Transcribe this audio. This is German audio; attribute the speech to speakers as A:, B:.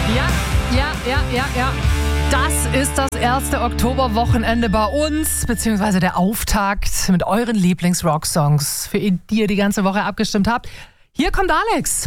A: Ja. Das ist das erste Oktoberwochenende bei uns, beziehungsweise der Auftakt mit euren Lieblings-Rock-Songs, für die ihr die ganze Woche abgestimmt habt. Hier kommt Alex.